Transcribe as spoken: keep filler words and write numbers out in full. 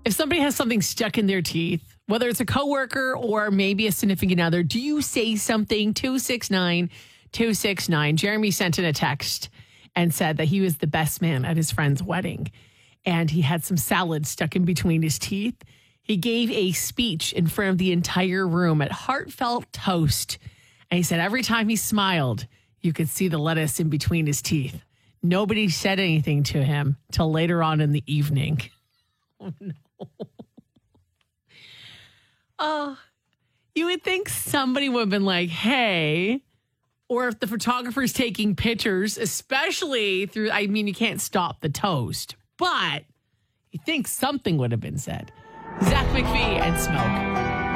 If somebody has something stuck in their teeth, whether it's a coworker or maybe a significant other, do you say something? two six nine, two six nine. Jeremy sent in a text and said that he was the best man at his friend's wedding. And he had some salad stuck in between his teeth. He gave a speech in front of the entire room at Heartfelt Toast. And he said every time he smiled, you could see the lettuce in between his teeth. Nobody said anything to him till later on in the evening. Oh, no. Oh, you would think somebody would have been like, hey, or if the photographer's taking pictures, especially through, I mean, you can't stop the toast, but you think something would have been said. Zach McPhee and Smoke.